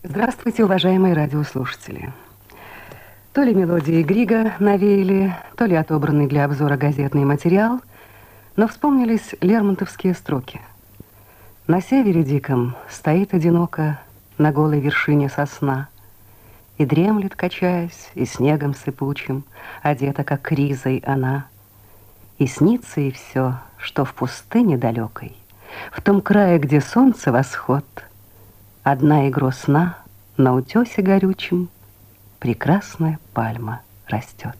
Здравствуйте, уважаемые радиослушатели. То ли мелодии Грига навеяли, то ли отобранный для обзора газетный материал, но вспомнились лермонтовские строки. На севере диком стоит одиноко на голой вершине сосна, и дремлет, качаясь, и снегом сыпучим, одета, как ризой она. И снится ей все, что в пустыне далекой, в том крае, где солнце восход, одна игра сна на утесе горючем прекрасная пальма растет.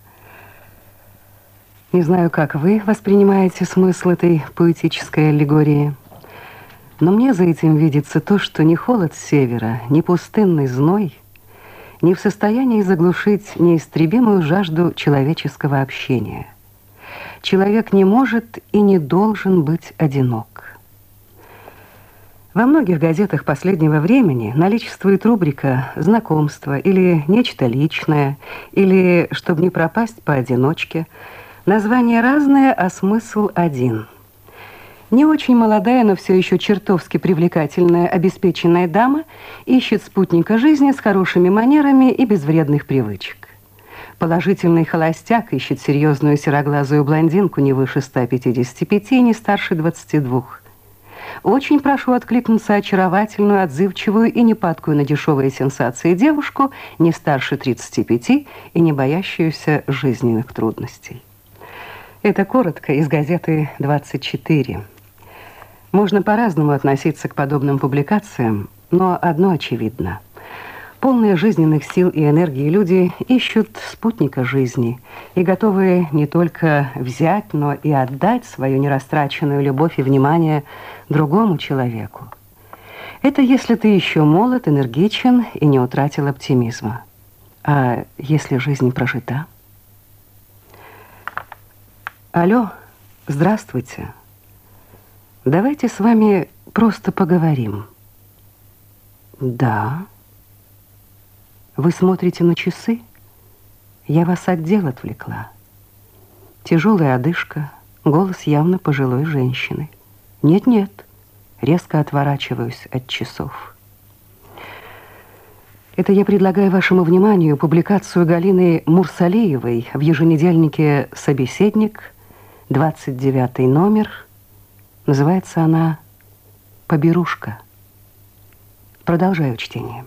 Не знаю, как вы воспринимаете смысл этой поэтической аллегории, но мне за этим видится то, что ни холод севера, ни пустынный зной не в состоянии заглушить неистребимую жажду человеческого общения. Человек не может и не должен быть одинок. Во многих газетах последнего времени наличествует рубрика «Знакомство» или «Нечто личное», или «Чтобы не пропасть поодиночке». Названия разные, а смысл один. Не очень молодая, но все еще чертовски привлекательная, обеспеченная дама ищет спутника жизни с хорошими манерами и без вредных привычек. Положительный холостяк ищет серьезную сероглазую блондинку не выше 155, не старше 22. Очень прошу откликнуться очаровательную, отзывчивую и не падкую на дешевые сенсации девушку не старше 35 и не боящуюся жизненных трудностей. Это коротко из газеты «24». Можно по-разному относиться к подобным публикациям, но одно очевидно. Полные жизненных сил и энергии люди ищут спутника жизни и готовы не только взять, но и отдать свою нерастраченную любовь и внимание другому человеку. Это если ты еще молод, энергичен и не утратил оптимизма. А если жизнь прожита? Алло, здравствуйте. Давайте с вами просто поговорим. Да. Вы смотрите на часы? Я вас от дел отвлекла. Тяжелая одышка, голос явно пожилой женщины. Нет-нет, резко отворачиваюсь от часов. Это я предлагаю вашему вниманию публикацию Галины Мурсалиевой в еженедельнике «Собеседник», 29 номер. Называется она «Поберушка». Продолжаю чтение.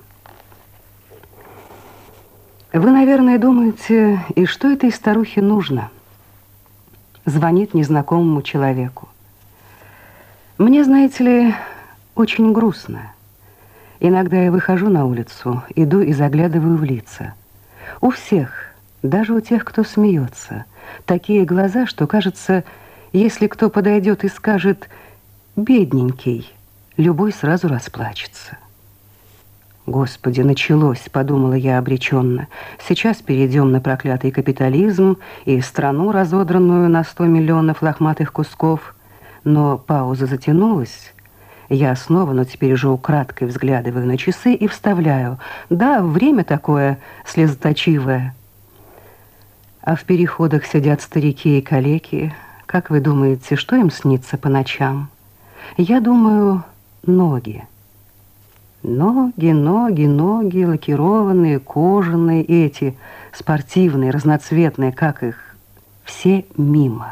Вы, наверное, думаете, и что этой старухе нужно? Звонит незнакомому человеку. Мне, знаете ли, очень грустно. Иногда я выхожу на улицу, иду и заглядываю в лица. У всех, даже у тех, кто смеется, такие глаза, что, кажется, если кто подойдет и скажет «бедненький», любой сразу расплачется. «Господи, началось», — подумала я обреченно. «Сейчас перейдем на проклятый капитализм и страну, разодранную на 100 миллионов лохматых кусков». Но пауза затянулась. Я снова, но теперь уже украдкой взглядываю на часы и вставляю. Да, время такое слезоточивое. А в переходах сидят старики и калеки. Как вы думаете, что им снится по ночам? Я думаю, ноги. Ноги, ноги, ноги, лакированные, кожаные, эти спортивные, разноцветные, как их, все мимо.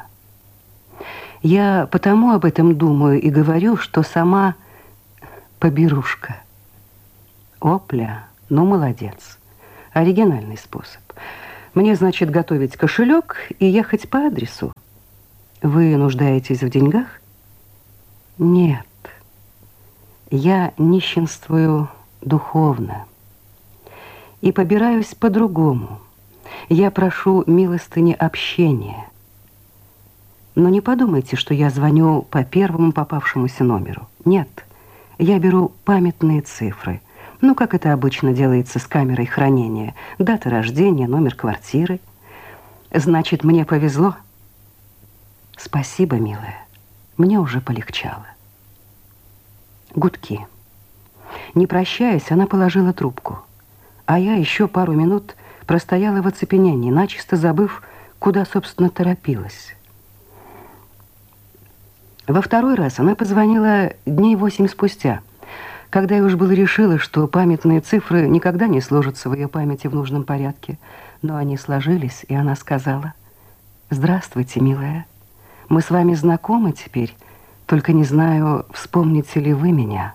Я потому об этом думаю и говорю, что сама поберушка. Опля, ну молодец. Оригинальный способ. Мне, значит, готовить кошелек и ехать по адресу. Вы нуждаетесь в деньгах? Нет. Я нищенствую духовно и побираюсь по-другому. Я прошу милостыни общения. Но не подумайте, что я звоню по первому попавшемуся номеру. Нет, я беру памятные цифры. Ну, как это обычно делается с камерой хранения. Дата рождения, номер квартиры. Значит, мне повезло. Спасибо, милая. Мне уже полегчало. Гудки. Не прощаясь, она положила трубку. А я еще пару минут простояла в оцепенении, начисто забыв, куда, собственно, торопилась. Во второй раз она позвонила дней 8 спустя. Когда я уж было решила, что памятные цифры никогда не сложатся в ее памяти в нужном порядке, но они сложились, и она сказала: «Здравствуйте, милая. Мы с вами знакомы теперь, только не знаю, вспомните ли вы меня».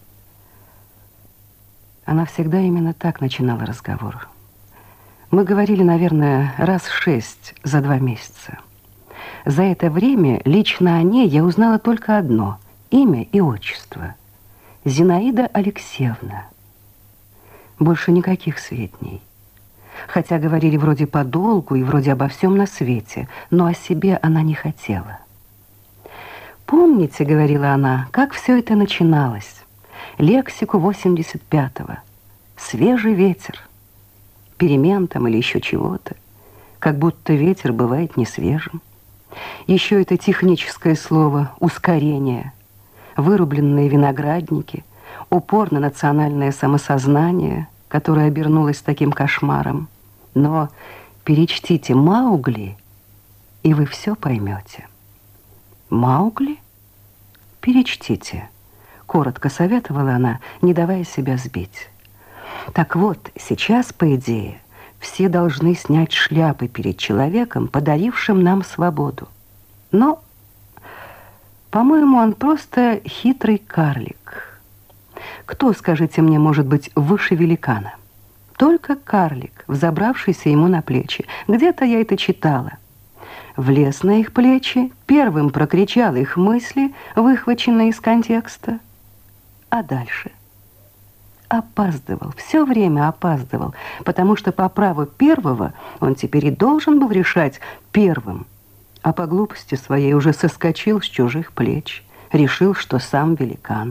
Она всегда именно так начинала разговор. Мы говорили, наверное, раз 6 за 2 месяца. За это время лично о ней я узнала только одно – имя и отчество. Зинаида Алексеевна. Больше никаких сведений. Хотя говорили вроде подолгу и вроде обо всем на свете, но о себе она не хотела. «Помните, — говорила она, — как все это начиналось? Лексику 85-го. Свежий ветер. Перемен там или еще чего-то. Как будто ветер бывает не свежим. Еще это техническое слово «ускорение». Вырубленные виноградники, упор на национальное самосознание, которое обернулось таким кошмаром. Но перечтите «Маугли», и вы все поймете. «Маугли? Перечтите», — коротко советовала она, не давая себя сбить. Так вот, сейчас, по идее, все должны снять шляпы перед человеком, подарившим нам свободу. Но, по-моему, он просто хитрый карлик. Кто, скажите мне, может быть выше великана? Только карлик, взобравшийся ему на плечи. Где-то я это читала. Влез на их плечи, первым прокричал их мысли, выхваченные из контекста. А дальше? Опаздывал, все время опаздывал, потому что по праву первого он теперь и должен был решать первым. А по глупости своей уже соскочил с чужих плеч, решил, что сам великан.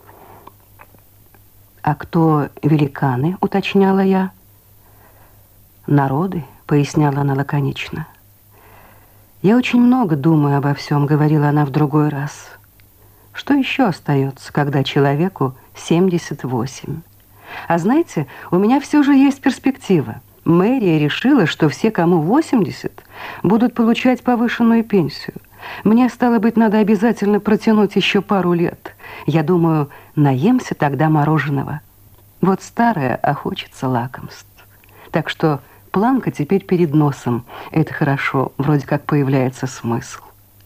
«А кто великаны?» — уточняла я. «Народы», — поясняла она лаконично. «Я очень много думаю обо всем», — говорила она в другой раз. «Что еще остается, когда человеку 78? А знаете, у меня все же есть перспектива. Мэрия решила, что все, кому 80, будут получать повышенную пенсию. Мне, стало быть, надо обязательно протянуть еще пару лет. Я думаю, наемся тогда мороженого. Вот старое, а хочется лакомств. Так что планка теперь перед носом. Это хорошо, вроде как появляется смысл».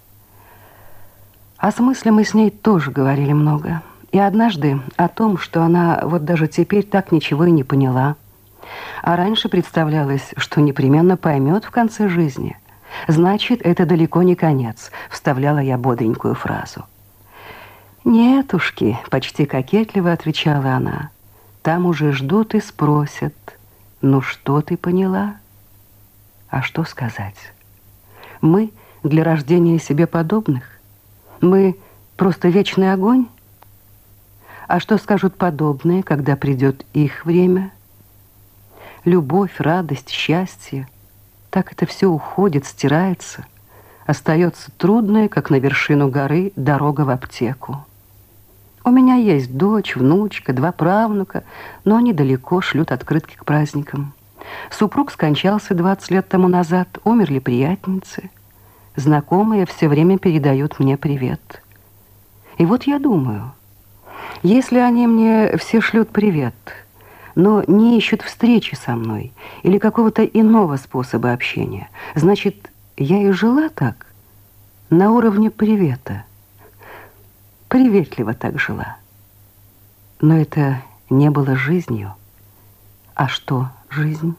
О смысле мы с ней тоже говорили много. И однажды о том, что она вот даже теперь так ничего и не поняла. А раньше представлялось, что непременно поймет в конце жизни. «Значит, это далеко не конец», — вставляла я бодренькую фразу. «Нетушки», — почти кокетливо отвечала она. «Там уже ждут и спросят: ну что ты поняла?» А что сказать? Мы для рождения себе подобных? Мы просто вечный огонь? А что скажут подобные, когда придет их время? Любовь, радость, счастье. Так это все уходит, стирается. Остается трудная, как на вершину горы, дорога в аптеку. У меня есть дочь, внучка, 2 правнука, но они далеко, шлют открытки к праздникам. Супруг скончался 20 лет тому назад, умерли приятельницы. Знакомые все время передают мне привет. И вот я думаю, если они мне все шлют привет, но не ищут встречи со мной или какого-то иного способа общения, значит, я и жила так, на уровне привета. Приветливо так жила. Но это не было жизнью. А что жизнь?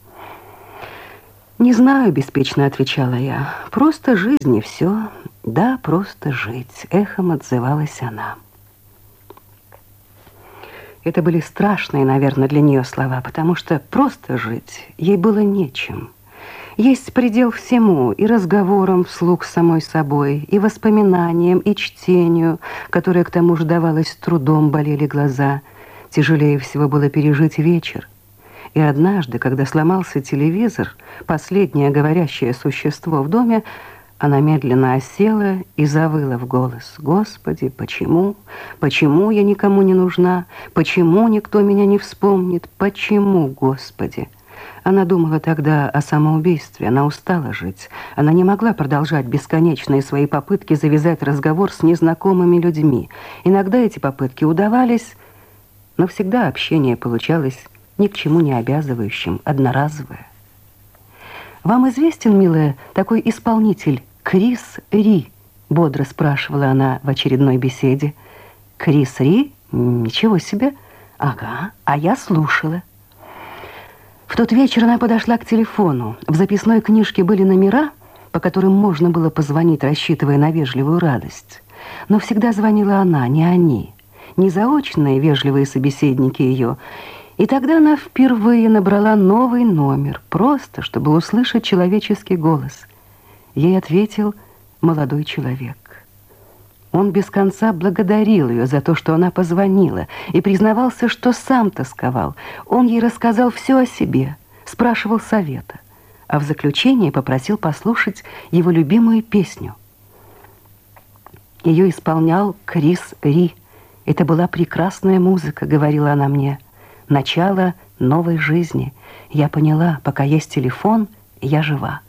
«Не знаю», — беспечно отвечала я. «Просто жизнь и все. Да, просто жить», — эхом отзывалась она. Это были страшные, наверное, для нее слова, потому что просто жить ей было нечем. Есть предел всему, и разговорам вслух с самой собой, и воспоминаниям, и чтению, которое к тому же давалось с трудом, болели глаза. Тяжелее всего было пережить вечер. И однажды, когда сломался телевизор, последнее говорящее существо в доме, она медленно осела и завыла в голос: «Господи, почему? Почему я никому не нужна? Почему никто меня не вспомнит? Почему, Господи?» Она думала тогда о самоубийстве, она устала жить. Она не могла продолжать бесконечные свои попытки завязать разговор с незнакомыми людьми. Иногда эти попытки удавались, но всегда общение получалось ни к чему не обязывающим, одноразовое. «Вам известен, милая, такой исполнитель Крис Ри?» — бодро спрашивала она в очередной беседе. «Крис Ри? Ничего себе! Ага, а я слушала». В тот вечер она подошла к телефону. В записной книжке были номера, по которым можно было позвонить, рассчитывая на вежливую радость. Но всегда звонила она, не они, не заочные вежливые собеседники ее. И тогда она впервые набрала новый номер, просто чтобы услышать человеческий голос. Ей ответил молодой человек. Он без конца благодарил ее за то, что она позвонила, и признавался, что сам тосковал. Он ей рассказал все о себе, спрашивал совета, а в заключение попросил послушать его любимую песню. Ее исполнял Крис Ри. «Это была прекрасная музыка», — говорила она мне. «Начало новой жизни. Я поняла, пока есть телефон, я жива».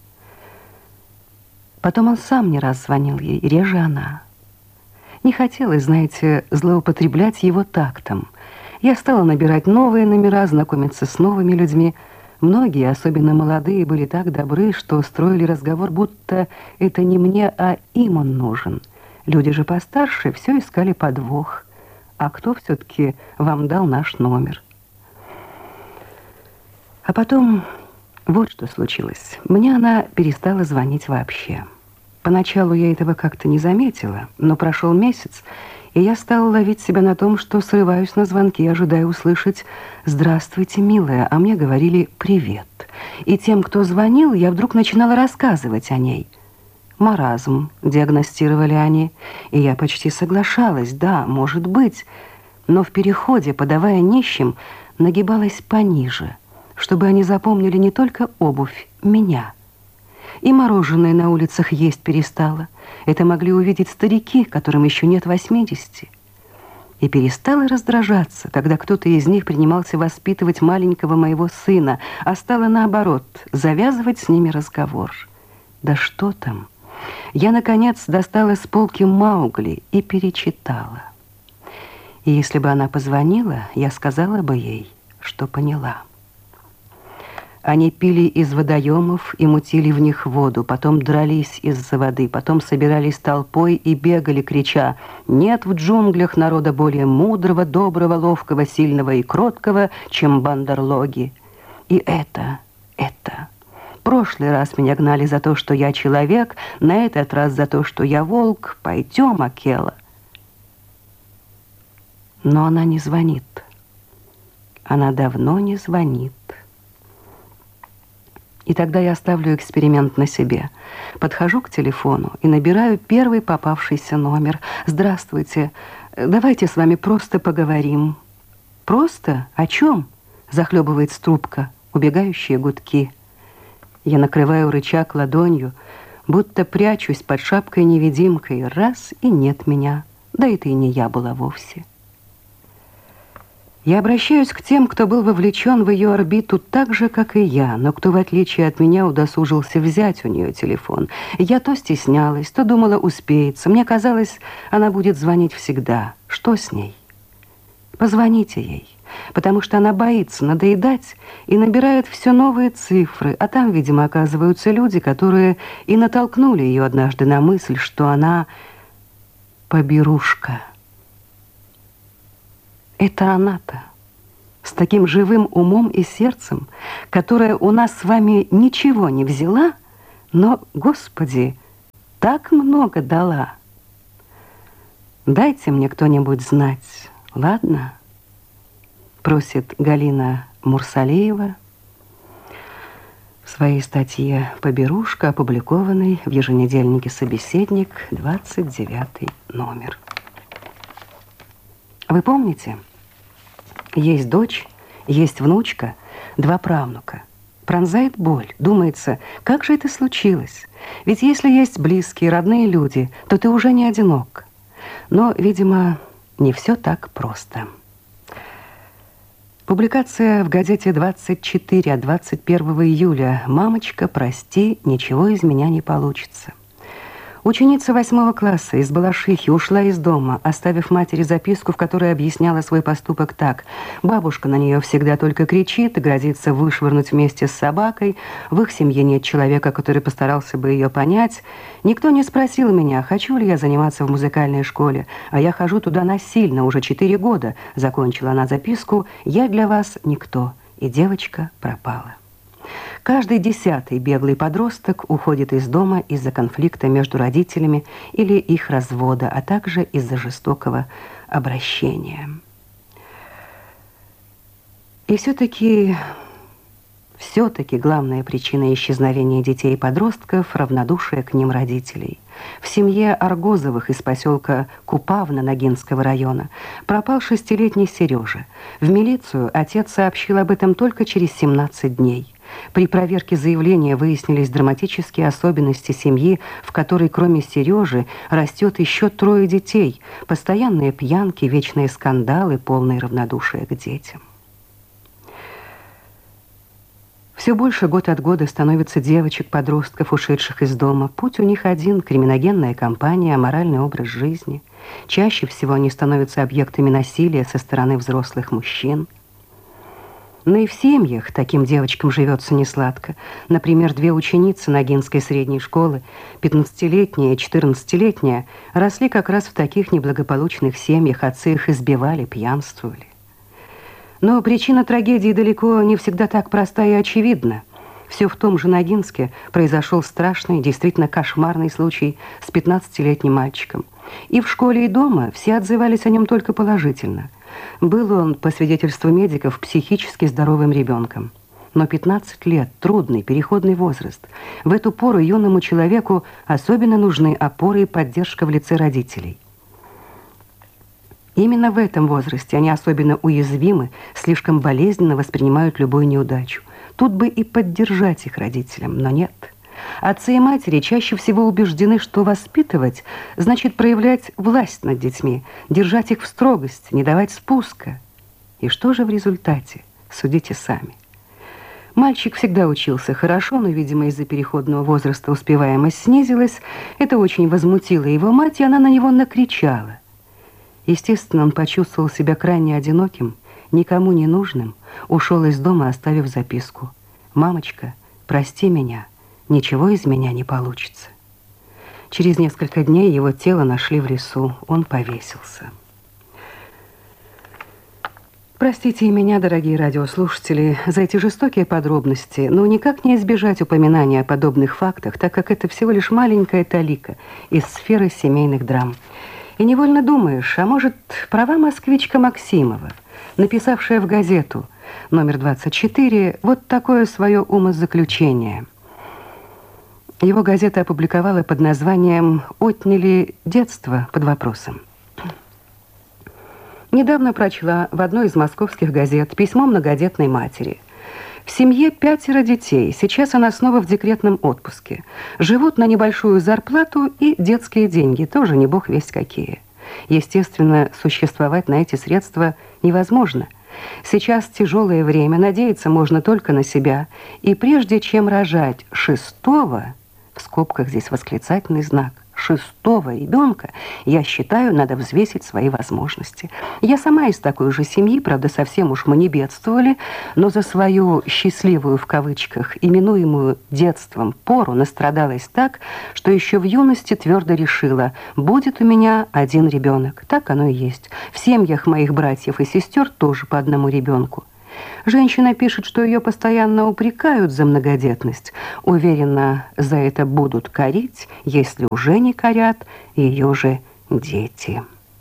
Потом он сам не раз звонил ей, реже она. Не хотелось, знаете, злоупотреблять его тактом. Я стала набирать новые номера, знакомиться с новыми людьми. Многие, особенно молодые, были так добры, что устроили разговор, будто это не мне, а им он нужен. Люди же постарше все искали подвох. А кто все-таки вам дал наш номер? А потом вот что случилось. Мне она перестала звонить вообще. Поначалу я этого как-то не заметила, но прошел месяц, и я стала ловить себя на том, что срываюсь на звонки, ожидая услышать «Здравствуйте, милая», а мне говорили «Привет». И тем, кто звонил, я вдруг начинала рассказывать о ней. «Маразм», диагностировали они, и я почти соглашалась, да, может быть, но в переходе, подавая нищим, нагибалась пониже, чтобы они запомнили не только обувь, меня. И мороженое на улицах есть перестала. Это могли увидеть старики, которым еще нет 80. И перестала раздражаться, когда кто-то из них принимался воспитывать маленького моего сына, а стала наоборот, завязывать с ними разговор. Да что там? Я, наконец, достала с полки «Маугли» и перечитала. И если бы она позвонила, я сказала бы ей, что поняла. Они пили из водоемов и мутили в них воду, потом дрались из-за воды, потом собирались толпой и бегали, крича: «Нет в джунглях народа более мудрого, доброго, ловкого, сильного и кроткого, чем бандерлоги». И это... Прошлый раз меня гнали за то, что я человек, на этот раз за то, что я волк. Пойдем, Акела. Но она не звонит. Она давно не звонит. И тогда я ставлю эксперимент на себе. Подхожу к телефону и набираю первый попавшийся номер. «Здравствуйте, давайте с вами просто поговорим». «Просто? О чем?» — захлебывается трубка, убегающие гудки. Я накрываю рычаг ладонью, будто прячусь под шапкой-невидимкой. Раз — и нет меня. Да это и не я была вовсе. Я обращаюсь к тем, кто был вовлечен в ее орбиту так же, как и я, но кто, в отличие от меня, удосужился взять у нее телефон. Я то стеснялась, то думала, успеется. Мне казалось, она будет звонить всегда. Что с ней? Позвоните ей, потому что она боится надоедать и набирает все новые цифры, а там, видимо, оказываются люди, которые и натолкнули ее однажды на мысль, что она поберушка. Это она-то, с таким живым умом и сердцем, которая у нас с вами ничего не взяла, но, Господи, так много дала. Дайте мне кто-нибудь знать, ладно? Просит Галина Мурсалеева в своей статье «Поберушка», опубликованной в еженедельнике «Собеседник», 29 номер. Вы помните? Есть дочь, есть внучка, 2 правнука. Пронзает боль. Думается, как же это случилось? Ведь если есть близкие, родные люди, то ты уже не одинок. Но, видимо, не все так просто. Публикация в газете «24» от 21 июля. «Мамочка, прости, ничего из меня не получится». Ученица 8 класса из Балашихи ушла из дома, оставив матери записку, в которой объясняла свой поступок так. Бабушка на нее всегда только кричит и грозится вышвырнуть вместе с собакой. В их семье нет человека, который постарался бы ее понять. Никто не спросил меня, хочу ли я заниматься в музыкальной школе, а я хожу туда насильно уже 4 года. Закончила она записку: «Я для вас никто». И девочка пропала. Каждый 10-й беглый подросток уходит из дома из-за конфликта между родителями или их развода, а также из-за жестокого обращения. И все-таки главная причина исчезновения детей и подростков – равнодушие к ним родителей. В семье Аргозовых из поселка Купавна Ногинского района пропал 6-летний Сережа. В милицию отец сообщил об этом только через 17 дней. При проверке заявления выяснились драматические особенности семьи, в которой кроме Сережи растет еще 3 детей, постоянные пьянки, вечные скандалы, полное равнодушие к детям. Все больше год от года становится девочек-подростков, ушедших из дома. Путь у них один – криминогенная компания, аморальный образ жизни. Чаще всего они становятся объектами насилия со стороны взрослых мужчин. Но и в семьях таким девочкам живется несладко. Например, 2 ученицы Ногинской средней школы, 15-летняя и 14-летняя, росли как раз в таких неблагополучных семьях, отцы их избивали, пьянствовали. Но причина трагедии далеко не всегда так проста и очевидна. Все в том же Ногинске произошел страшный, действительно кошмарный случай с 15-летним мальчиком. И в школе, и дома все отзывались о нем только положительно. Был он, по свидетельству медиков, психически здоровым ребенком. Но 15 лет – трудный, переходный возраст. В эту пору юному человеку особенно нужны опоры и поддержка в лице родителей. Именно в этом возрасте они особенно уязвимы, слишком болезненно воспринимают любую неудачу. Тут бы и поддержать их родителям, но нет. Отцы и матери чаще всего убеждены, что воспитывать значит проявлять власть над детьми, держать их в строгости, не давать спуска. И что же в результате? Судите сами. Мальчик всегда учился хорошо, но, видимо, из-за переходного возраста успеваемость снизилась. Это очень возмутило его мать, и она на него накричала. Естественно, он почувствовал себя крайне одиноким, никому не нужным, ушел из дома, оставив записку: «Мамочка, прости меня, ничего из меня не получится». Через несколько дней его тело нашли в лесу, он повесился. Простите и меня, дорогие радиослушатели, за эти жестокие подробности, но никак не избежать упоминания о подобных фактах, так как это всего лишь маленькая талика из сферы семейных драм. И невольно думаешь, а может, права москвичка Максимова, написавшая в газету номер 24 вот такое свое умозаключение. Его газета опубликовала под названием «Отняли детство?» под вопросом. Недавно прочла в одной из московских газет письмо многодетной матери. В семье 5 детей, сейчас она снова в декретном отпуске. Живут на небольшую зарплату и детские деньги, тоже не бог весть какие. Естественно, существовать на эти средства невозможно. Сейчас тяжелое время, надеяться можно только на себя. И прежде чем рожать 6-го, в скобках здесь восклицательный знак, 6-го ребенка, я считаю, надо взвесить свои возможности. Я сама из такой же семьи, правда, совсем уж мы не бедствовали, но за свою «счастливую» в кавычках, именуемую детством, пору настрадалась так, что еще в юности твердо решила: будет у меня 1 ребенок. Так оно и есть. В семьях моих братьев и сестер тоже по 1 ребенку. Женщина пишет, что ее постоянно упрекают за многодетность. Уверена, за это будут корить, если уже не корят ее же дети.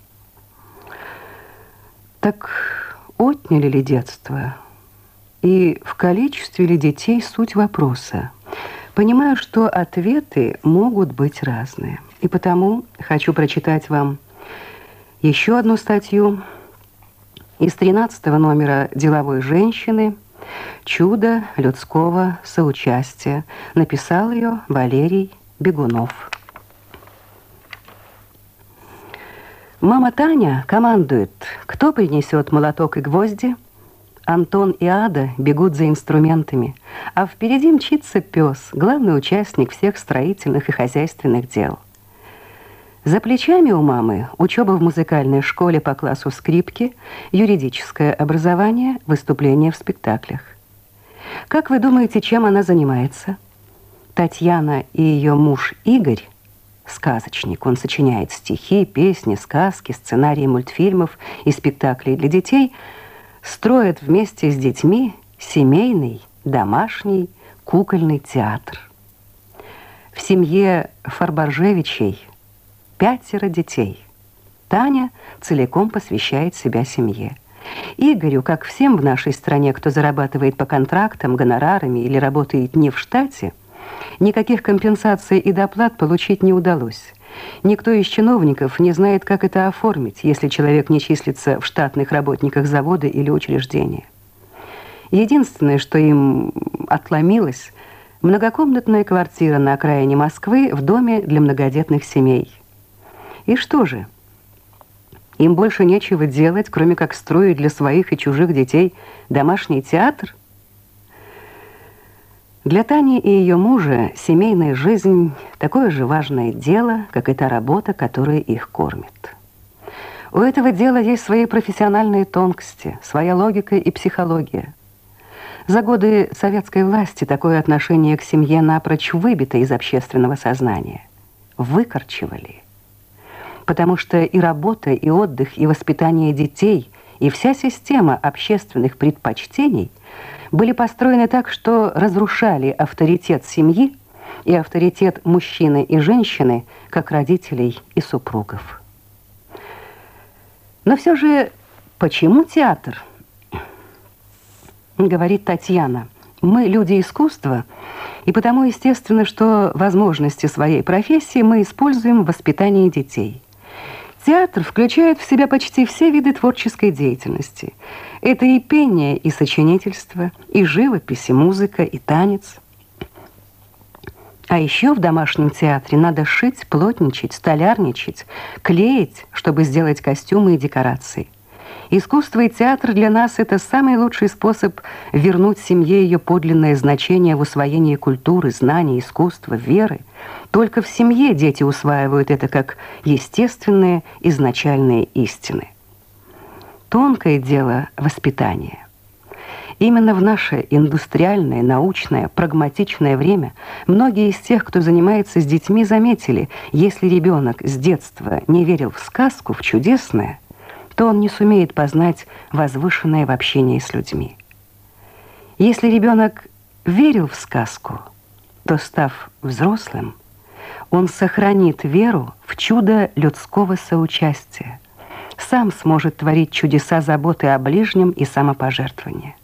Так отняли ли детство? И в количестве ли детей суть вопроса? Понимаю, что ответы могут быть разные. И потому хочу прочитать вам еще одну статью из 13-го номера «Деловой женщины» «Чудо людского соучастия». Написал ее Валерий Бегунов. Мама Таня командует: кто принесет молоток и гвозди? Антон и Ада бегут за инструментами, а впереди мчится пес, главный участник всех строительных и хозяйственных дел. За плечами у мамы учеба в музыкальной школе по классу скрипки, юридическое образование, выступления в спектаклях. Как вы думаете, чем она занимается? Татьяна и ее муж Игорь – сказочник. Он сочиняет стихи, песни, сказки, сценарии мультфильмов и спектаклей для детей, строят вместе с детьми семейный, домашний, кукольный театр. В семье Фарборжевичей 5 детей. Таня целиком посвящает себя семье. Игорю, как всем в нашей стране, кто зарабатывает по контрактам, гонорарами или работает не в штате, никаких компенсаций и доплат получить не удалось. Никто из чиновников не знает, как это оформить, если человек не числится в штатных работниках завода или учреждения. Единственное, что им отломилось – многокомнатная квартира на окраине Москвы в доме для многодетных семей. И что же? Им больше нечего делать, кроме как строить для своих и чужих детей домашний театр? Для Тани и ее мужа семейная жизнь – такое же важное дело, как и та работа, которая их кормит. У этого дела есть свои профессиональные тонкости, своя логика и психология. За годы советской власти такое отношение к семье напрочь выбито из общественного сознания. Выкорчевали. Потому что и работа, и отдых, и воспитание детей, и вся система общественных предпочтений были построены так, что разрушали авторитет семьи и авторитет мужчины и женщины, как родителей и супругов. Но все же, почему театр? Говорит Татьяна, мы люди искусства, и потому естественно, что возможности своей профессии мы используем в воспитании детей. Театр включает в себя почти все виды творческой деятельности. Это и пение, и сочинительство, и живопись, и музыка, и танец. А еще в домашнем театре надо шить, плотничать, столярничать, клеить, чтобы сделать костюмы и декорации. Искусство и театр для нас – это самый лучший способ вернуть семье ее подлинное значение в усвоении культуры, знаний, искусства, веры. Только в семье дети усваивают это как естественные, изначальные истины. Тонкое дело воспитания. Именно в наше индустриальное, научное, прагматичное время многие из тех, кто занимается с детьми, заметили, если ребенок с детства не верил в сказку, в чудесное, то он не сумеет познать возвышенное в общении с людьми. Если ребенок верил в сказку, то, став взрослым, он сохранит веру в чудо людского соучастия, сам сможет творить чудеса заботы о ближнем и самопожертвования.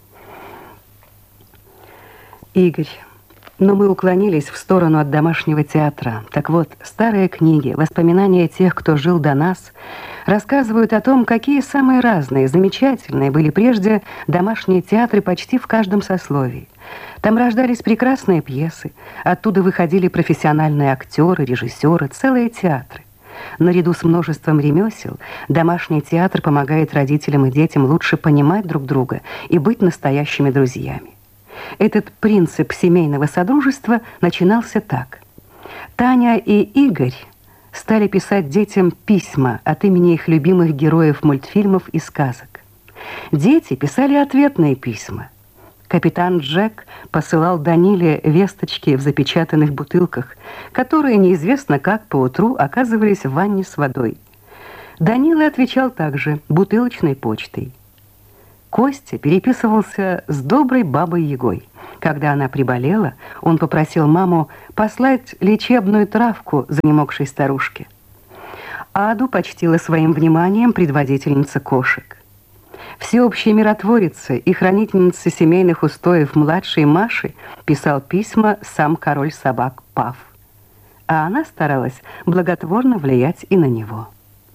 Игорь, но мы уклонились в сторону от домашнего театра. Так вот, старые книги, воспоминания тех, кто жил до нас, рассказывают о том, какие самые разные, замечательные были прежде домашние театры почти в каждом сословии. Там рождались прекрасные пьесы, оттуда выходили профессиональные актеры, режиссеры, целые театры. Наряду с множеством ремесел, домашний театр помогает родителям и детям лучше понимать друг друга и быть настоящими друзьями. Этот принцип семейного содружества начинался так. Таня и Игорь стали писать детям письма от имени их любимых героев мультфильмов и сказок. Дети писали ответные письма. Капитан Джек посылал Даниле весточки в запечатанных бутылках, которые неизвестно как поутру оказывались в ванне с водой. Данила отвечал также бутылочной почтой. Костя переписывался с доброй бабой Ягой. Когда она приболела, он попросил маму послать лечебную травку занемогшей старушке. Аду почтила своим вниманием предводительница кошек. Всеобщей миротворице и хранительнице семейных устоев младшей Маши писал письма сам король собак Паф. А она старалась благотворно влиять и на него.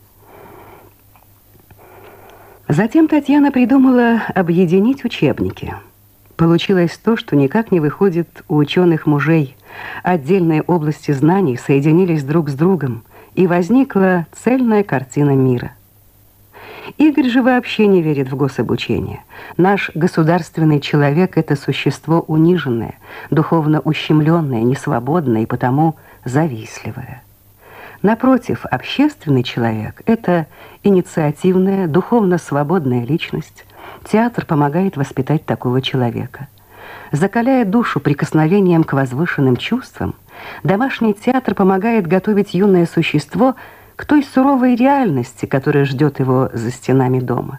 Затем Татьяна придумала объединить учебники. Получилось то, что никак не выходит у ученых мужей. Отдельные области знаний соединились друг с другом, и возникла цельная картина мира. Игорь же вообще не верит в гособучение. Наш государственный человек – это существо униженное, духовно ущемленное, несвободное и потому завистливое. Напротив, общественный человек – это инициативная, духовно свободная личность. Театр помогает воспитать такого человека. Закаляя душу прикосновением к возвышенным чувствам, домашний театр помогает готовить юное существо к той суровой реальности, которая ждет его за стенами дома.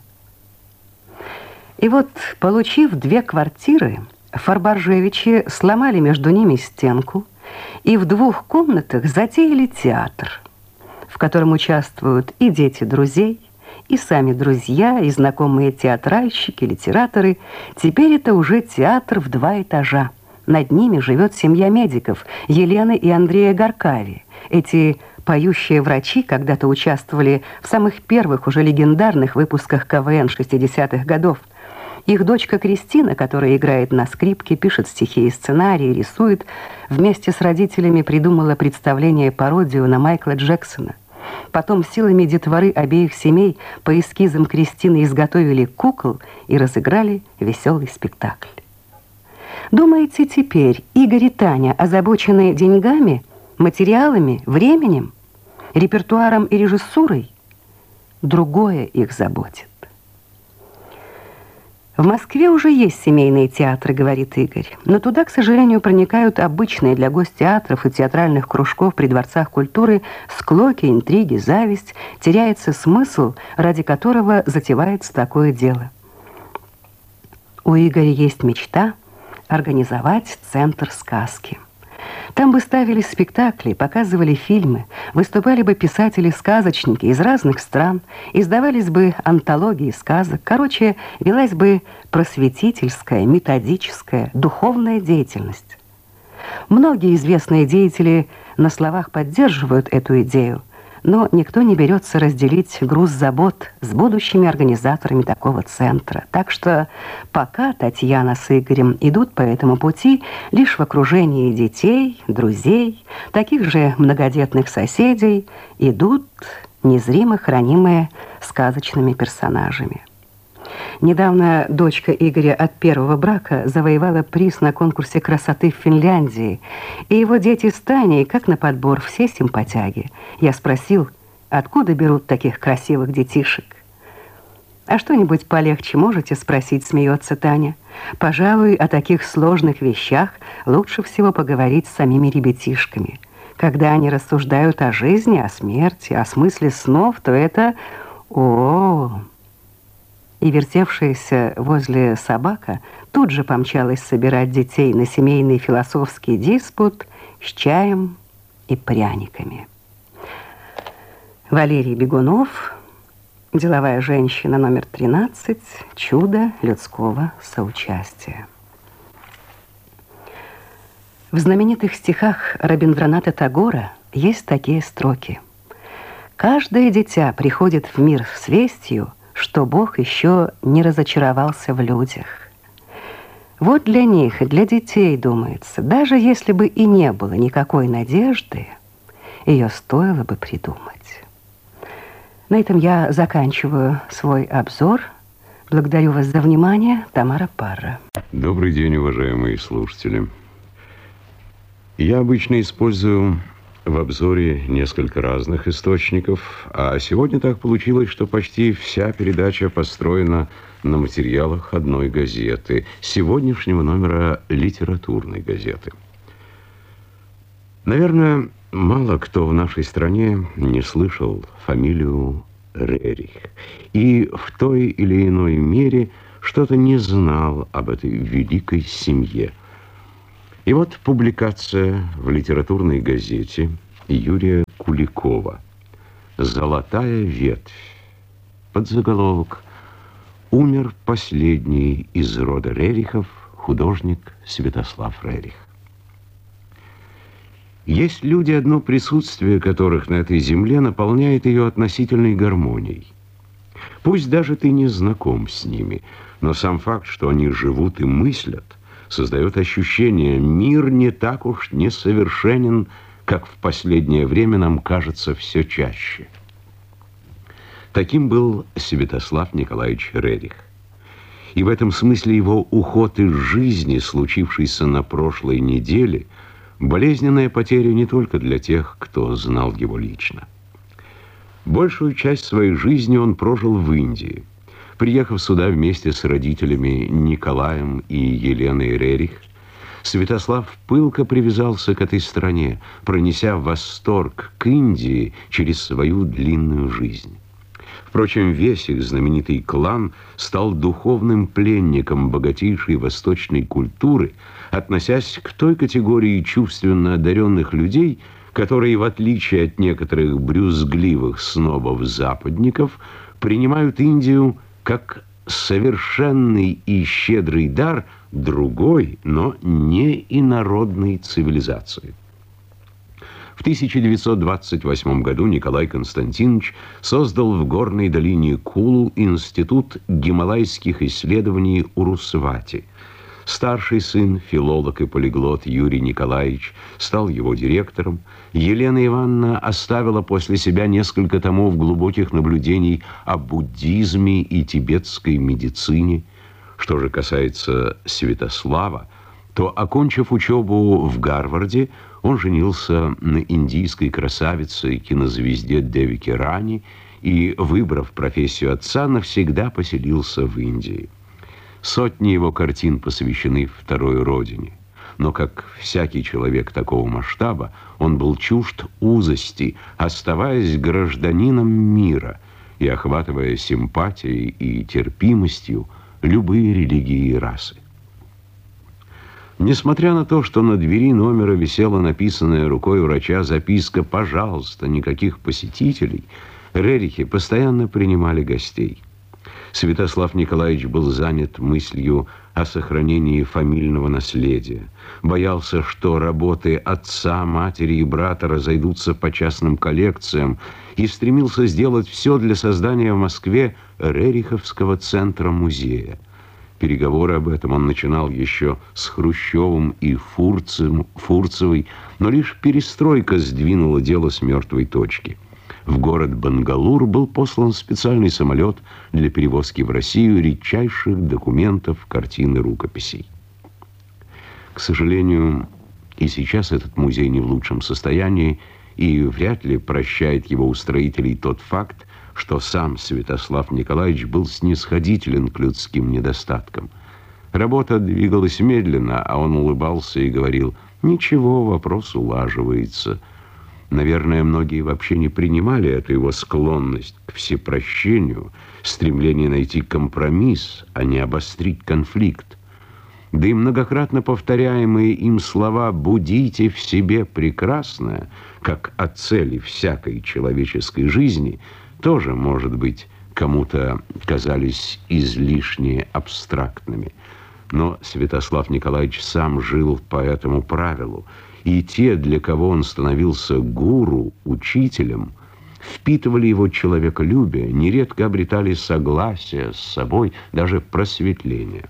И вот, получив 2 квартиры, Фарбаржевичи сломали между ними стенку и в 2 комнатах затеяли театр, в котором участвуют и дети друзей, и сами друзья, и знакомые театральщики, литераторы. Теперь это уже театр в 2 этажа. Над ними живет семья медиков Елены и Андрея Горкави. Эти поющие врачи когда-то участвовали в самых первых, уже легендарных выпусках КВН 60-х годов. Их дочка Кристина, которая играет на скрипке, пишет стихи и сценарии, рисует, вместе с родителями придумала представление-пародию на Майкла Джексона. Потом силами детворы обеих семей по эскизам Кристины изготовили кукол и разыграли веселый спектакль. Думаете, теперь Игорь и Таня озабочены деньгами, материалами, временем, репертуаром и режиссурой? Другое их заботит. В Москве уже есть семейные театры, говорит Игорь, но туда, к сожалению, проникают обычные для гостеатров и театральных кружков при дворцах культуры склоки, интриги, зависть, теряется смысл, ради которого затевается такое дело. У Игоря есть мечта организовать центр сказки. Там бы ставили спектакли, показывали фильмы, выступали бы писатели-сказочники из разных стран, издавались бы антологии сказок. Короче, велась бы просветительская, методическая, духовная деятельность. Многие известные деятели на словах поддерживают эту идею, но никто не берется разделить груз забот с будущими организаторами такого центра. Так что пока Татьяна с Игорем идут по этому пути лишь в окружении детей, друзей, таких же многодетных соседей, идут незримо хранимые сказочными персонажами. Недавно дочка Игоря от первого брака завоевала приз на конкурсе красоты в Финляндии, и его дети с Таней, как на подбор, все симпатяги. Я спросил, откуда берут таких красивых детишек? «А что-нибудь полегче можете спросить?» — смеется Таня. «Пожалуй, о таких сложных вещах лучше всего поговорить с самими ребятишками. Когда они рассуждают о жизни, о смерти, о смысле снов, то это... О-о-о!» И вертевшаяся возле собака тут же помчалась собирать детей на семейный философский диспут с чаем и пряниками. Валерий Бегунов, деловая женщина номер 13, чудо людского соучастия. В знаменитых стихах Рабиндраната Тагора есть такие строки. «Каждое дитя приходит в мир с вестью, что Бог еще не разочаровался в людях». Вот для них, для детей, думается, даже если бы и не было никакой надежды, ее стоило бы придумать. На этом я заканчиваю свой обзор. Благодарю вас за внимание. Тамара Парра. Добрый день, уважаемые слушатели. Я обычно использую в обзоре несколько разных источников, а сегодня так получилось, что почти вся передача построена на материалах одной газеты, сегодняшнего номера литературной газеты. Наверное, мало кто в нашей стране не слышал фамилию Рерих и в той или иной мере что-то не знал об этой великой семье. И вот публикация в литературной газете Юрия Куликова «Золотая ветвь». Подзаголовок: «Умер последний из рода Рерихов художник Святослав Рерих». Есть люди, одно присутствие которых на этой земле наполняет ее относительной гармонией. Пусть даже ты не знаком с ними, но сам факт, что они живут и мыслят, создает ощущение, мир не так уж несовершенен, как в последнее время нам кажется все чаще. Таким был Святослав Николаевич Рерих. И в этом смысле его уход из жизни, случившийся на прошлой неделе, Болезненная потеря не только для тех, кто знал его лично. Большую часть своей жизни он прожил в Индии. Приехав сюда вместе с родителями Николаем и Еленой Рерих, Святослав пылко привязался к этой стране, пронеся восторг к Индии через свою длинную жизнь. Впрочем, весь их знаменитый клан стал духовным пленником богатейшей восточной культуры, относясь к той категории чувственно одаренных людей, которые, в отличие от некоторых брюзгливых снобов-западников, принимают Индию как совершенный и щедрый дар другой, но не инородной цивилизации. В 1928 году Николай Константинович создал в горной долине Кулу институт гималайских исследований Урусвати. Старший сын, филолог и полиглот Юрий Николаевич, стал его директором. Елена Ивановна оставила после себя несколько томов глубоких наблюдений о буддизме и тибетской медицине. Что же касается Святослава, то, окончив учебу в Гарварде, он женился на индийской красавице и кинозвезде Девике Рани и, выбрав профессию отца, навсегда поселился в Индии. Сотни его картин посвящены второй родине. Но, как всякий человек такого масштаба, он был чужд узости, оставаясь гражданином мира и охватывая симпатией и терпимостью любые религии и расы. Несмотря на то, что на двери номера висела написанная рукой врача записка «Пожалуйста, никаких посетителей», Рерихи постоянно принимали гостей. Святослав Николаевич был занят мыслью о сохранении фамильного наследия, боялся, что работы отца, матери и брата разойдутся по частным коллекциям, и стремился сделать все для создания в Москве Рериховского центра-музея. Переговоры об этом он начинал еще с Хрущевым и Фурцевой, но лишь перестройка сдвинула дело с мертвой точки. В город Бангалур был послан специальный самолет для перевозки в Россию редчайших документов, картин и рукописей. К сожалению, и сейчас этот музей не в лучшем состоянии, и вряд ли прощает его устроителей тот факт, что сам Святослав Николаевич был снисходителен к людским недостаткам. Работа двигалась медленно, а он улыбался и говорил: «Ничего, вопрос улаживается». Наверное, многие вообще не принимали эту его склонность к всепрощению, стремление найти компромисс, а не обострить конфликт. Да и многократно повторяемые им слова «будите в себе прекрасное», как о цели всякой человеческой жизни, тоже, может быть, кому-то казались излишне абстрактными. Но Святослав Николаевич сам жил по этому правилу, и те, для кого он становился гуру, учителем, впитывали его человеколюбие, нередко обретали согласие с собой, даже просветление.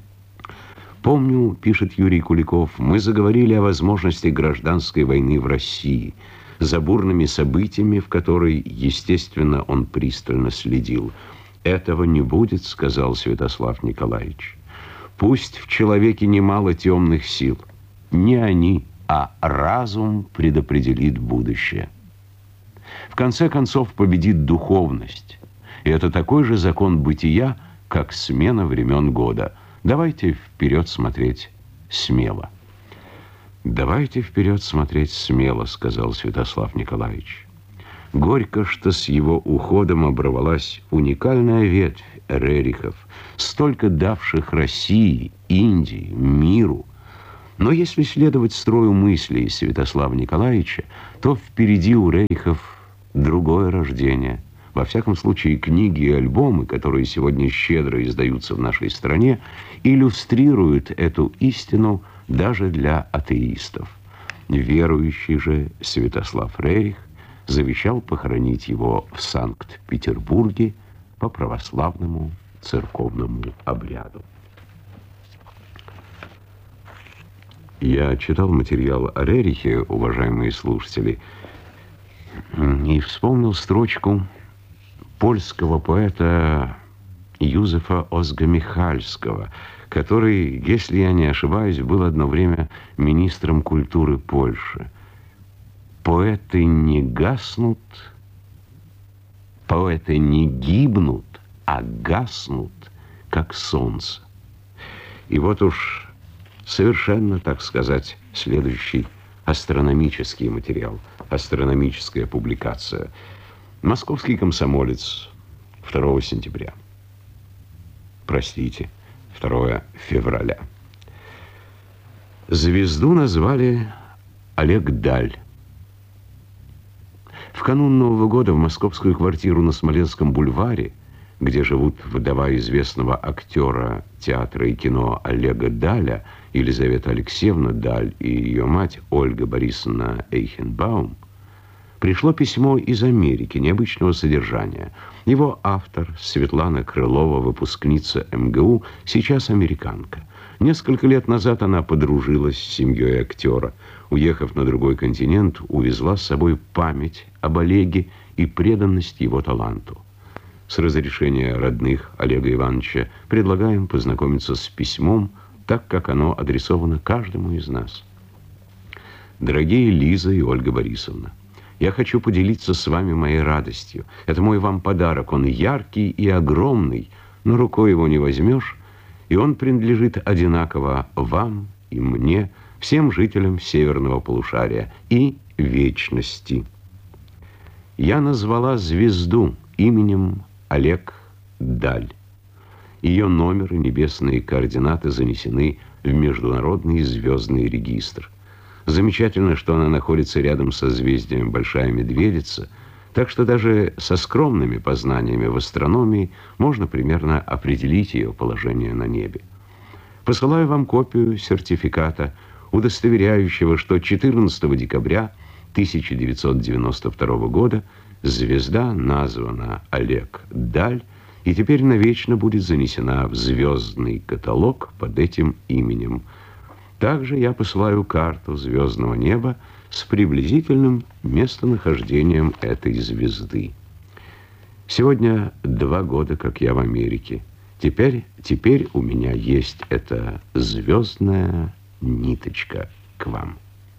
«Помню, — пишет Юрий Куликов, — мы заговорили о возможности гражданской войны в России, за бурными событиями, в которой, естественно, он пристально следил. Этого не будет, — сказал Святослав Николаевич. Пусть в человеке немало темных сил, не они, а разум предопределит будущее. В конце концов победит духовность, и это такой же закон бытия, как смена времен года. Давайте вперед смотреть смело». «Давайте вперед смотреть смело», — сказал Святослав Николаевич. Горько, что с его уходом оборвалась уникальная ветвь Рерихов, столько давших России, Индии, миру. Но если следовать строю мыслей Святослава Николаевича, то впереди у Рерихов другое рождение. Во всяком случае, книги и альбомы, которые сегодня щедро издаются в нашей стране, иллюстрируют эту истину даже для атеистов. Верующий же Святослав Рерих завещал похоронить его в Санкт-Петербурге по православному церковному обряду. Я читал материал о Рерихе, уважаемые слушатели, и вспомнил строчку польского поэта Юзефа Озга-Михальского, который, если я не ошибаюсь, был одно время министром культуры Польши. Поэты не гаснут, поэты не гибнут, а гаснут, как солнце. И вот уж совершенно, так сказать, следующий астрономический материал, астрономическая публикация. «Московский комсомолец», 2 сентября. Простите, 2 февраля. Звезду назвали Олег Даль. В канун Нового года в московскую квартиру на Смоленском бульваре, где живут вдова известного актера театра и кино Олега Даля, Елизавета Алексеевна Даль, и ее мать Ольга Борисовна Эйхенбаум, пришло письмо из Америки необычного содержания. Его автор, Светлана Крылова, выпускница МГУ, сейчас американка. Несколько лет назад она подружилась с семьей актера. Уехав на другой континент, увезла с собой память об Олеге и преданность его таланту. С разрешения родных Олега Ивановича предлагаем познакомиться с письмом, так как оно адресовано каждому из нас. Дорогие Лиза и Ольга Борисовна, я хочу поделиться с вами моей радостью. Это мой вам подарок. Он яркий и огромный, но рукой его не возьмешь, и он принадлежит одинаково вам и мне, всем жителям северного полушария и вечности. Я назвала звезду именем Олег Даль. Ее номер и небесные координаты занесены в Международный звездный регистр. Замечательно, что она находится рядом со созвездием Большая Медведица, так что даже со скромными познаниями в астрономии можно примерно определить ее положение на небе. Посылаю вам копию сертификата, удостоверяющего, что 14 декабря 1992 года звезда названа Олег Даль и теперь навечно будет занесена в звездный каталог под этим именем. Также я посылаю карту звездного неба с приблизительным местонахождением этой звезды. Сегодня 2 года, как я в Америке. Теперь у меня есть эта звездная ниточка к вам.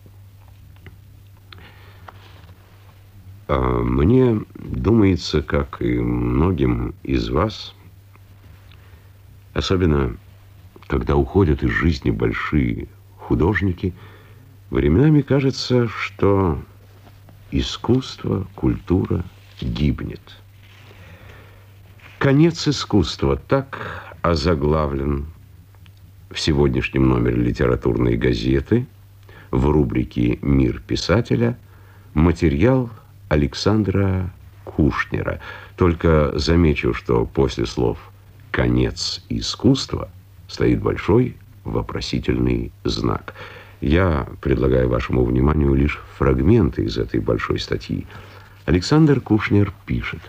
Мне думается, как и многим из вас, особенно когда уходят из жизни большие художники, временами кажется, что искусство, культура гибнет. Конец искусства — так озаглавлен в сегодняшнем номере литературной газеты в рубрике «Мир писателя» материал Александра Кушнера. Только замечу, что после слов «конец искусства» стоит большой вопросительный знак. Я предлагаю вашему вниманию лишь фрагменты из этой большой статьи. Александр Кушнер пишет: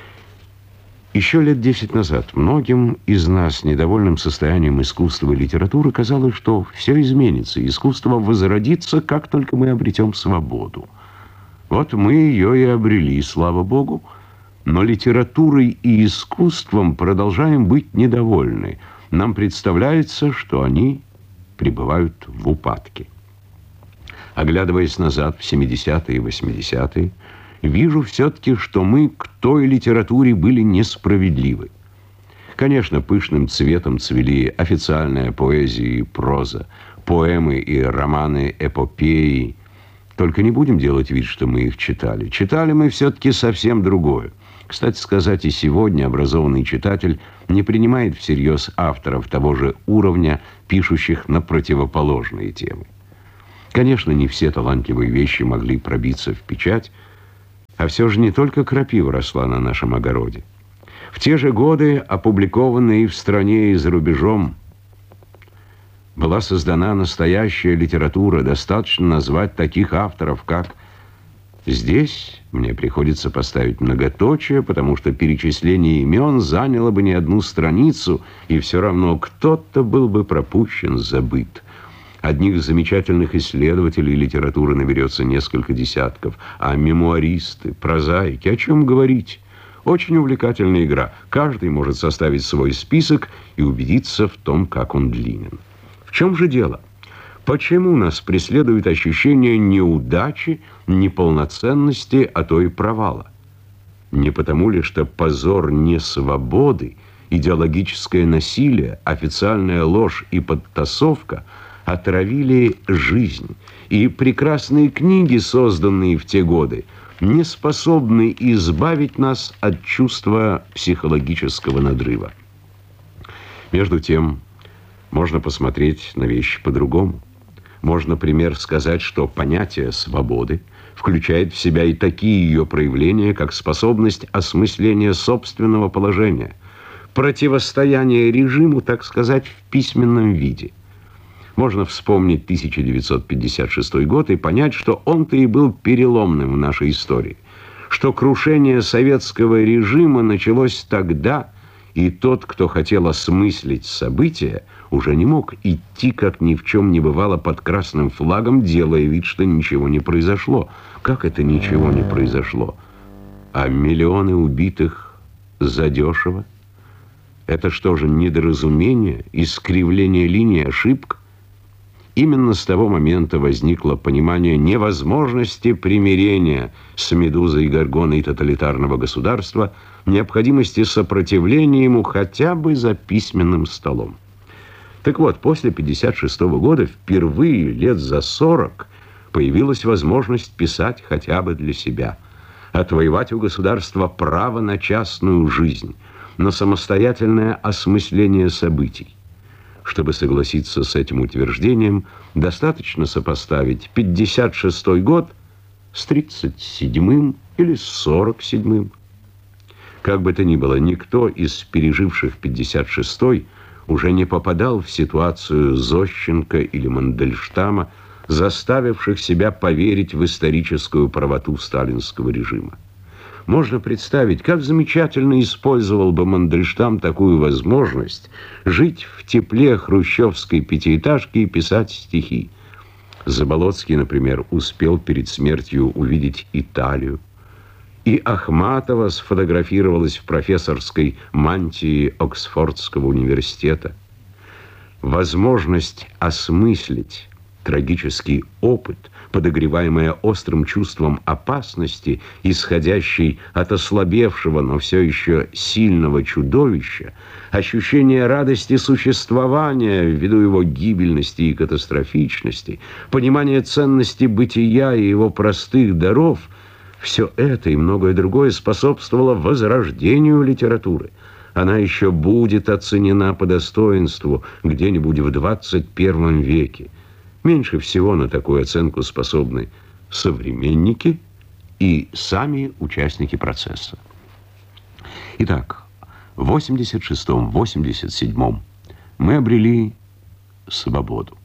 «Еще лет 10 назад многим из нас, недовольным состоянием искусства и литературы, казалось, что все изменится, искусство возродится, как только мы обретем свободу. Вот мы ее и обрели, слава Богу, но литературой и искусством продолжаем быть недовольны. Нам представляется, что они пребывают в упадке. Оглядываясь назад в 70-е и 80-е, вижу все-таки, что мы к той литературе были несправедливы. Конечно, пышным цветом цвели официальная поэзия и проза, поэмы и романы-эпопеи. Только не будем делать вид, что мы их читали. Читали мы все-таки совсем другое. Кстати сказать, и сегодня образованный читатель не принимает всерьез авторов того же уровня, пишущих на противоположные темы. Конечно, не все талантливые вещи могли пробиться в печать, а все же не только крапива росла на нашем огороде. В те же годы, опубликованные и в стране, и за рубежом, была создана настоящая литература. Достаточно назвать таких авторов, как... Здесь мне приходится поставить многоточие, потому что перечисление имен заняло бы не одну страницу, и все равно кто-то был бы пропущен, забыт. Одних замечательных исследователей литературы наберется несколько десятков, а мемуаристы, прозаики, о чем говорить? Очень увлекательная игра. Каждый может составить свой список и убедиться в том, как он длинен. В чем же дело? Почему нас преследует ощущение неудачи, неполноценности, а то и провала? Не потому ли, что позор несвободы, идеологическое насилие, официальная ложь и подтасовка отравили жизнь, и прекрасные книги, созданные в те годы, не способны избавить нас от чувства психологического надрыва. Между тем, можно посмотреть на вещи по-другому. Можно, например, сказать, что понятие свободы включает в себя и такие ее проявления, как способность осмысления собственного положения, противостояние режиму, так сказать, в письменном виде. Можно вспомнить 1956 год и понять, что он-то и был переломным в нашей истории, что крушение советского режима началось тогда, и тот, кто хотел осмыслить события, уже не мог идти, как ни в чем не бывало, под красным флагом, делая вид, что ничего не произошло. Как это ничего не произошло? А миллионы убитых задешево? Это что же, недоразумение, искривление линии, ошибка? Именно с того момента возникло понимание невозможности примирения с Медузой и Горгоной тоталитарного государства, необходимости сопротивления ему хотя бы за письменным столом. Так вот, после 1956 года впервые лет за 40 появилась возможность писать хотя бы для себя, отвоевать у государства право на частную жизнь, на самостоятельное осмысление событий. Чтобы согласиться с этим утверждением, достаточно сопоставить 1956 год с 1937 или с 1947. Как бы то ни было, никто из переживших 1956 уже не попадал в ситуацию Зощенко или Мандельштама, заставивших себя поверить в историческую правоту сталинского режима. Можно представить, как замечательно использовал бы Мандельштам такую возможность жить в тепле хрущевской пятиэтажки и писать стихи. Заболоцкий, например, успел перед смертью увидеть Италию. И Ахматова сфотографировалась в профессорской мантии Оксфордского университета. Возможность осмыслить трагический опыт, подогреваемая острым чувством опасности, исходящей от ослабевшего, но все еще сильного чудовища, ощущение радости существования ввиду его гибельности и катастрофичности, понимание ценности бытия и его простых даров — все это и многое другое способствовало возрождению литературы. Она еще будет оценена по достоинству где-нибудь в 21 веке. Меньше всего на такую оценку способны современники и сами участники процесса. Итак, в 86-м, 87-м мы обрели свободу.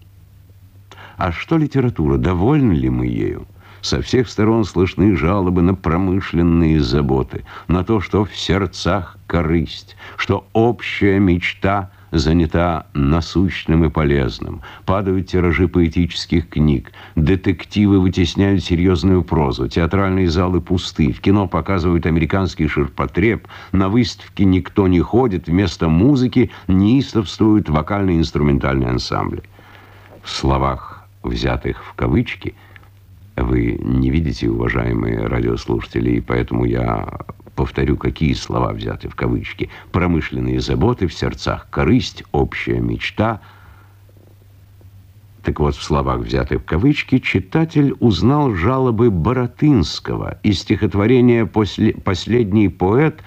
А что литература? Довольны ли мы ею? Со всех сторон слышны жалобы на промышленные заботы, на то, что в сердцах корысть, что общая мечта занята насущным и полезным. Падают тиражи поэтических книг, детективы вытесняют серьезную прозу, театральные залы пусты, в кино показывают американский ширпотреб, на выставки никто не ходит, вместо музыки неистовствуют вокально-инструментальные ансамбли. В словах, взятых в кавычки, вы не видите, уважаемые радиослушатели, и поэтому я повторю, какие слова взяты в кавычки. Промышленные заботы, в сердцах корысть, общая мечта. Так вот, в словах, взятых в кавычки, читатель узнал жалобы Баратынского из стихотворения «Последний поэт»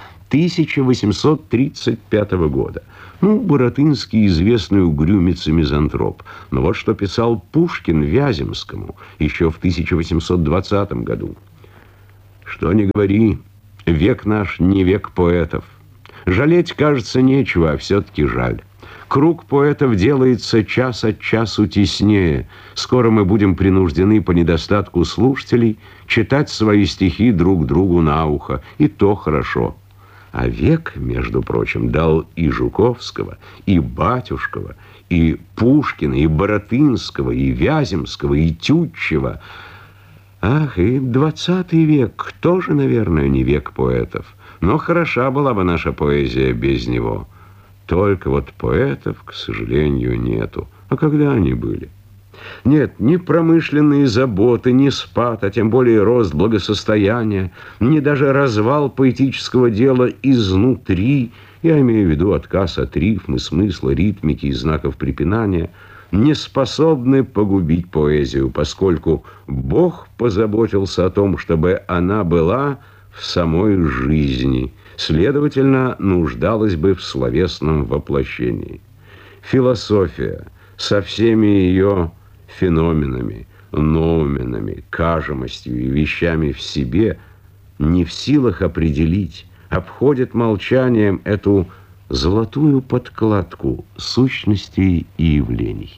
1835 года. Баратынский известный угрюмец и мизантроп. Но вот что писал Пушкин Вяземскому еще в 1820 году. «Что ни говори, век наш не век поэтов. Жалеть, кажется, нечего, а все-таки жаль. Круг поэтов делается час от часу теснее. Скоро мы будем принуждены по недостатку слушателей читать свои стихи друг другу на ухо. И то хорошо. А век, между прочим, дал и Жуковского, и Батюшкова, и Пушкина, и Баратынского, и Вяземского, и Тютчева. Ах, и 20 век тоже, наверное, не век поэтов. Но хороша была бы наша поэзия без него. Только вот поэтов, к сожалению, нету. А когда они были? Нет, ни промышленные заботы, ни спад, а тем более рост благосостояния, ни даже развал поэтического дела изнутри, я имею в виду отказ от рифмы, смысла, ритмики и знаков препинания, не способны погубить поэзию, поскольку Бог позаботился о том, чтобы она была в самой жизни, следовательно, нуждалась бы в словесном воплощении. Философия со всеми ее феноменами, ноуменами, кажемостью и вещами в себе не в силах определить, обходит молчанием эту золотую подкладку сущностей и явлений.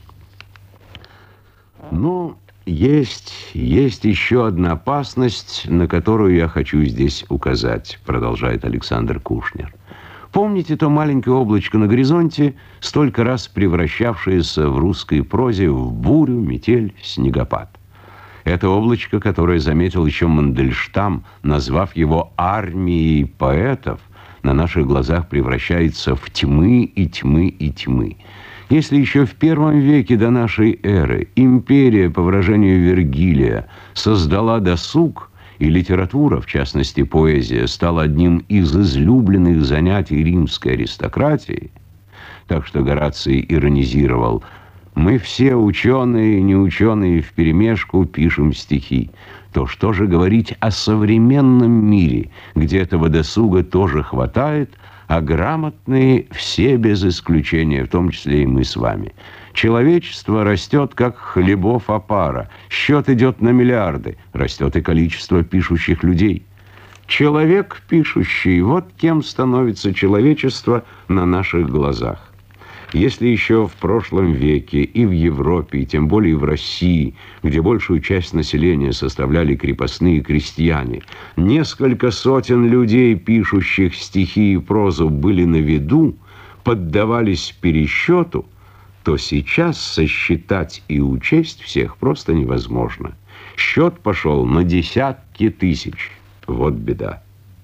Но есть еще одна опасность, на которую я хочу здесь указать, продолжает Александр Кушнер. Помните то маленькое облачко на горизонте, столько раз превращавшееся в русской прозе в бурю, метель, снегопад? Это облачко, которое заметил еще Мандельштам, назвав его армией поэтов, на наших глазах превращается в тьмы и тьмы и тьмы. Если еще в первом веке до нашей эры империя, по выражению Вергилия, создала досуг, и литература, в частности поэзия, стала одним из излюбленных занятий римской аристократии, так что Гораций иронизировал: «Мы все, ученые и неученые, вперемешку пишем стихи», то что же говорить о современном мире, где этого досуга тоже хватает, а грамотные все без исключения, в том числе и мы с вами. Человечество растет, как хлебов опара. Счет идет на миллиарды. Растет и количество пишущих людей. Человек пишущий, вот кем становится человечество на наших глазах. Если еще в прошлом веке и в Европе, и тем более в России, где большую часть населения составляли крепостные крестьяне, несколько сотен людей, пишущих стихи и прозу, были на виду, поддавались пересчету, то сейчас сосчитать и учесть всех просто невозможно. Счет пошел на десятки тысяч. Вот беда.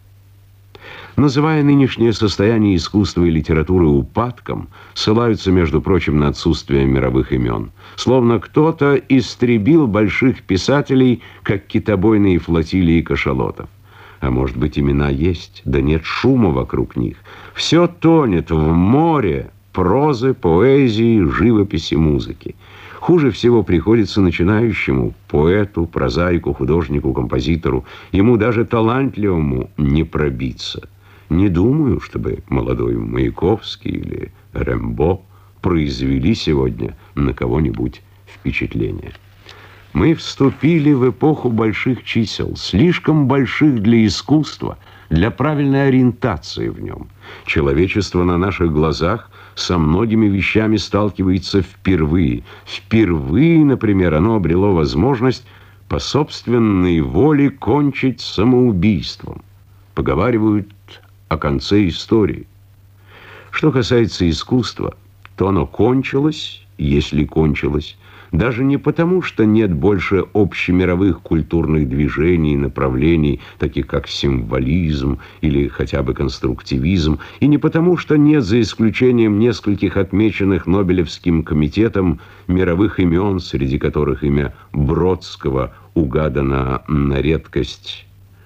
Называя нынешнее состояние искусства и литературы упадком, ссылаются, между прочим, на отсутствие мировых имен. Словно кто-то истребил больших писателей, как китобойные флотилии кашалотов. А может быть, имена есть, да нет шума вокруг них. Все тонет в море прозы, поэзии, живописи, музыки. Хуже всего приходится начинающему поэту, прозаику, художнику, композитору. Ему даже талантливому не пробиться. Не думаю, чтобы молодой Маяковский или Рембо произвели сегодня на кого-нибудь впечатление. Мы вступили в эпоху больших чисел, слишком больших для искусства, для правильной ориентации в нем. Человечество на наших глазах со многими вещами сталкивается впервые. Впервые, например, оно обрело возможность по собственной воле кончить самоубийством. Поговаривают о конце истории. Что касается искусства, то оно кончилось, если кончилось, даже не потому, что нет больше общемировых культурных движений, направлений, таких как символизм или хотя бы конструктивизм, и не потому, что нет, за исключением нескольких отмеченных Нобелевским комитетом, мировых имен, среди которых имя Бродского угадано на редкость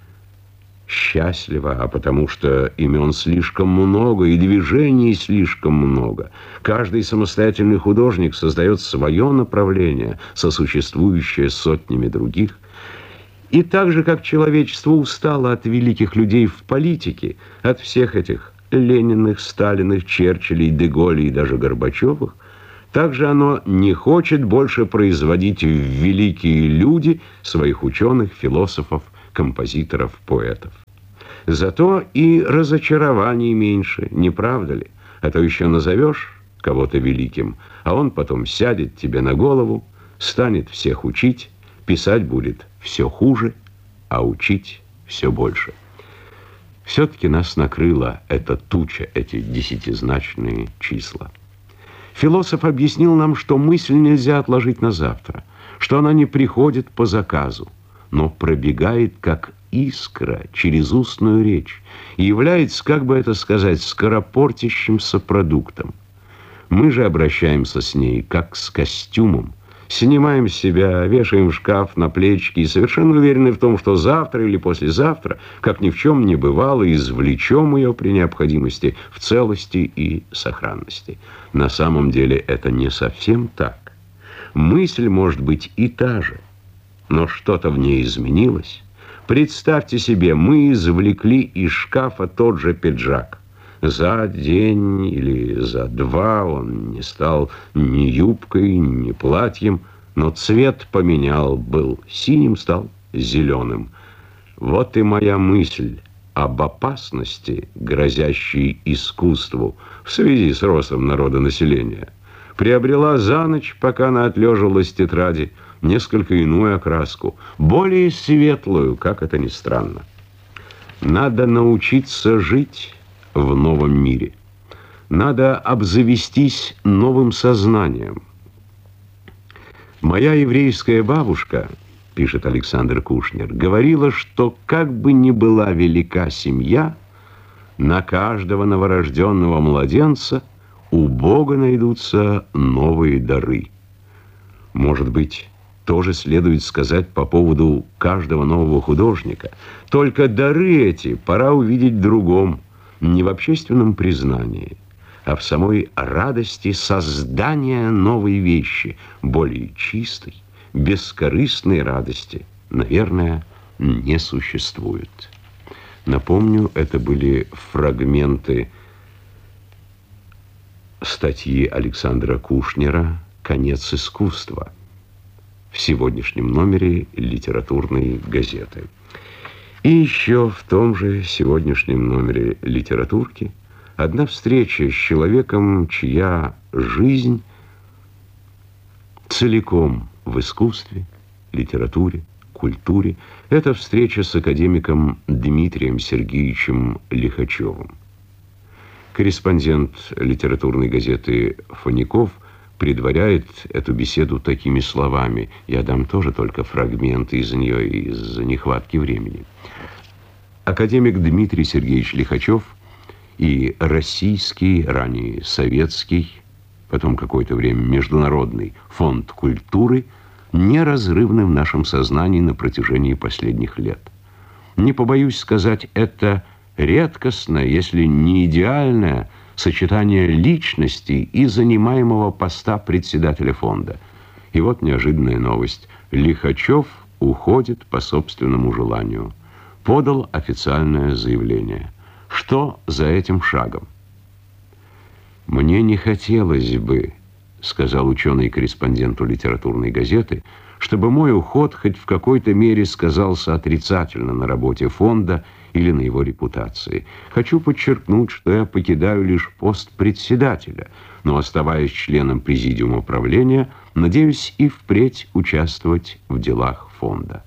счастливо, а потому что имен слишком много и движений слишком много. Каждый самостоятельный художник создает свое направление, сосуществующее с сотнями других. И так же, как человечество устало от великих людей в политике, от всех этих Лениных, Сталиных, Черчиллей, Де-Голлей и даже Горбачевых, также оно не хочет больше производить в великие люди своих ученых, философов, композиторов, поэтов. Зато и разочарований меньше, не правда ли? А то еще назовешь кого-то великим, а он потом сядет тебе на голову, станет всех учить, писать будет все хуже, а учить все больше. Все-таки нас накрыла эта туча, эти десятизначные числа. Философ объяснил нам, что мысль нельзя отложить на завтра, что она не приходит по заказу, но пробегает как искра через устную речь и является, как бы это сказать, скоропортящимся продуктом. Мы же обращаемся с ней, как с костюмом. Снимаем с себя, вешаем в шкаф на плечики и совершенно уверены в том, что завтра или послезавтра, как ни в чем не бывало, извлечем ее при необходимости в целости и сохранности. На самом деле это не совсем так. Мысль может быть и та же, но что-то в ней изменилось. Представьте себе, мы извлекли из шкафа тот же пиджак. За день или за два он не стал ни юбкой, ни платьем, но цвет поменял, был синим, стал зеленым. Вот и моя мысль об опасности, грозящей искусству в связи с ростом народонаселения, приобрела за ночь, пока она отлеживалась в тетради, несколько иную окраску, более светлую, как это ни странно. Надо научиться жить в новом мире. Надо обзавестись новым сознанием. Моя еврейская бабушка, пишет Александр Кушнер, говорила, что как бы ни была велика семья, на каждого новорожденного младенца у Бога найдутся новые дары. Может быть, тоже следует сказать по поводу каждого нового художника. Только дары эти пора увидеть в другом, не в общественном признании, а в самой радости создания новой вещи, более чистой, бескорыстной радости, наверное, не существует. Напомню, это были фрагменты статьи Александра Кушнера «Конец искусства» в сегодняшнем номере литературной газеты. И еще в том же сегодняшнем номере «Литературки» одна встреча с человеком, чья жизнь целиком в искусстве, литературе, культуре. Это встреча с академиком Дмитрием Сергеевичем Лихачевым. Корреспондент литературной газеты «Фоников» предваряет эту беседу такими словами. Я дам тоже только фрагменты из нее из-за нехватки времени. Академик Дмитрий Сергеевич Лихачев и российский, ранее советский, потом какое-то время международный фонд культуры неразрывны в нашем сознании на протяжении последних лет. Не побоюсь сказать, это редкостное, если не идеальное, сочетание личности и занимаемого поста председателя фонда. И вот неожиданная новость. Лихачев уходит по собственному желанию. Подал официальное заявление. Что за этим шагом? «Мне не хотелось бы, — сказал ученый-корреспонденту литературной газеты, — чтобы мой уход хоть в какой-то мере сказался отрицательно на работе фонда или на его репутации. Хочу подчеркнуть, что я покидаю лишь пост председателя, но, оставаясь членом президиума правления, надеюсь и впредь участвовать в делах фонда».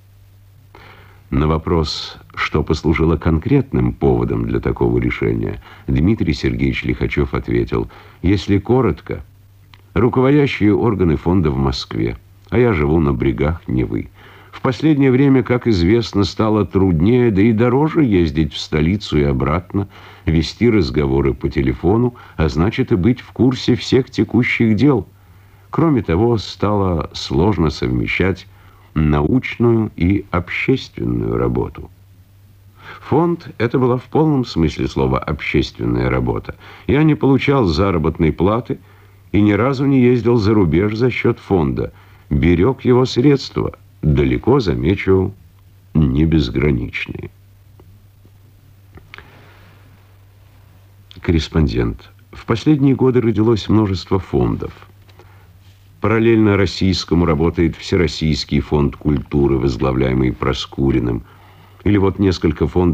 На вопрос, что послужило конкретным поводом для такого решения, Дмитрий Сергеевич Лихачев ответил: «Если коротко, руководящие органы фонда в Москве, а я живу на брегах Невы. В последнее время, как известно, стало труднее, да и дороже ездить в столицу и обратно, вести разговоры по телефону, а значит и быть в курсе всех текущих дел. Кроме того, стало сложно совмещать научную и общественную работу». Фонд – это была в полном смысле слова общественная работа. Я не получал заработной платы и ни разу не ездил за рубеж за счет фонда. Берег его средства, далеко, замечу, не безграничные. Корреспондент. В последние годы родилось множество фондов. Параллельно российскому работает Всероссийский фонд культуры, возглавляемый Проскуриным. Или вот несколько фондов